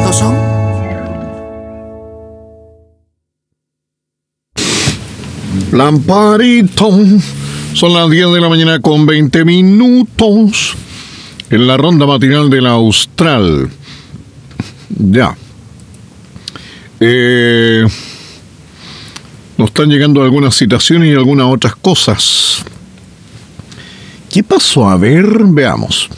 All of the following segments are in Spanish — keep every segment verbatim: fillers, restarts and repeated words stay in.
¿Cuántos son? Lamparito. Son las diez de la mañana con veinte minutos. En la ronda matinal de la Austral. Ya. Eh, nos están llegando algunas citaciones y algunas otras cosas. ¿Qué pasó? A ver, veamos.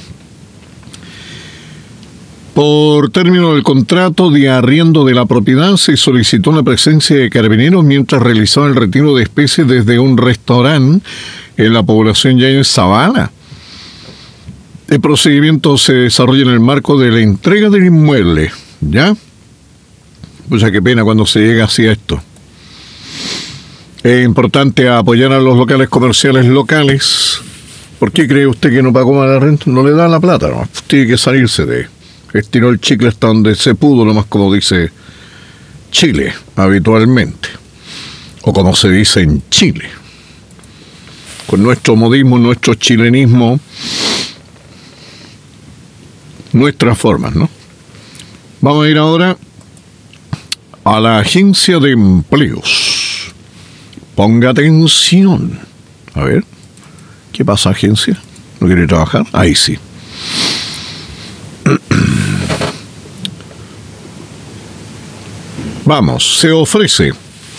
Por término del contrato de arriendo de la propiedad, se solicitó la presencia de carabineros mientras realizaba el retiro de especies desde un restaurante en la población Yañez Zavala. El procedimiento se desarrolla en el marco de la entrega del inmueble, ¿ya? Pues ya qué pena cuando se llega así a esto. Es importante apoyar a los locales comerciales locales. ¿Por qué cree usted que no pagó más la renta? No le da la plata, ¿no? Tiene que salirse de... Estiró el chicle hasta donde se pudo, nomás como dice Chile habitualmente. O como se dice en Chile. Con nuestro modismo, nuestro chilenismo, nuestras formas, ¿no? Vamos a ir ahora a la agencia de empleos. Ponga atención. A ver, ¿qué pasa, agencia? ¿No quiere trabajar? Ahí sí. Vamos, se ofrece.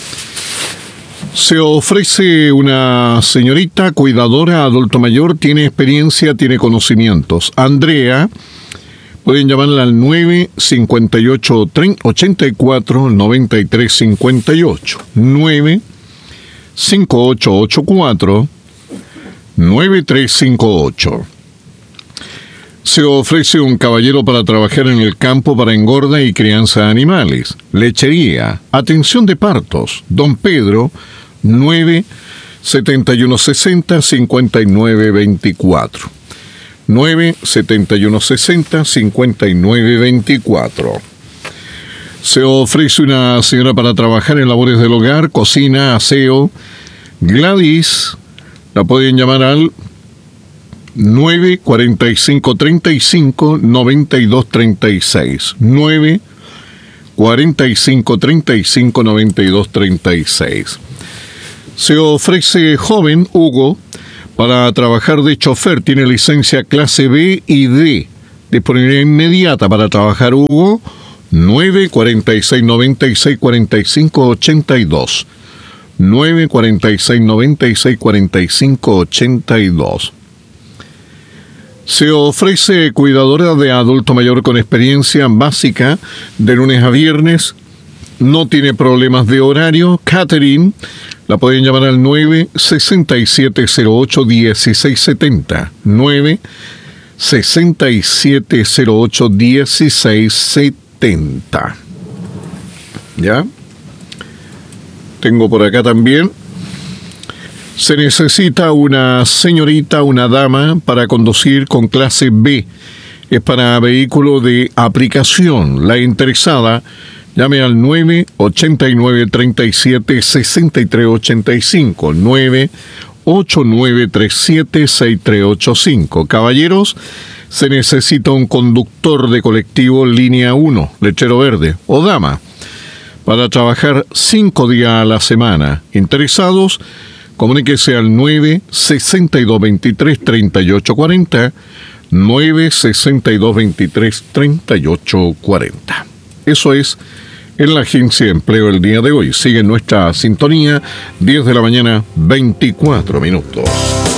Se ofrece una señorita cuidadora, adulto mayor, tiene experiencia, tiene conocimientos. Andrea, pueden llamarla al nueve cincuenta y ocho, ochenta y cuatro, noventa y tres cincuenta y ocho. nueve cinco ocho ocho cuatro, nueve tres cinco ocho. Se ofrece un caballero para trabajar en el campo para engorda y crianza de animales, lechería, atención de partos. Don Pedro, nueve setenta y uno sesenta, cincuenta y nueve veinticuatro. nueve setenta y uno sesenta, cincuenta y nueve veinticuatro. Se ofrece una señora para trabajar en labores del hogar, cocina, aseo. Gladys, la pueden llamar al nueve cuarenta y cinco treinta y cinco noventa y dos treinta y seis. nueve cuarenta y cinco treinta y cinco noventa y dos treinta y seis. Se ofrece joven Hugo para trabajar de chofer, tiene licencia clase B y D. Disponibilidad inmediata para trabajar Hugo. nueve cuarenta y seis noventa y seis cuarenta y cinco ochenta y dos. nueve cuarenta y seis noventa y seis cuarenta y cinco ochenta y dos. Se ofrece cuidadora de adulto mayor con experiencia básica de lunes a viernes. No tiene problemas de horario. Catherine, la pueden llamar al nueve sesenta y siete cero ocho dieciséis setenta. nueve sesenta y siete cero ocho dieciséis setenta. ¿Ya? Tengo por acá también. Se necesita una señorita, una dama, para conducir con clase B. Es para vehículo de aplicación. La interesada, llame al nueve ochenta y nueve treinta y siete sesenta y tres ochenta y cinco. nueve ocho nueve tres siete seis tres ocho cinco. Caballeros, se necesita un conductor de colectivo línea uno, lechero verde, o dama, para trabajar cinco días a la semana. Interesados, comuníquese al nueve sesenta y dos veintitrés treinta y ocho cuarenta, nueve sesenta y dos veintitrés treinta y ocho cuarenta. Eso es en la agencia de empleo el día de hoy. Sigue nuestra sintonía, diez de la mañana, veinticuatro minutos.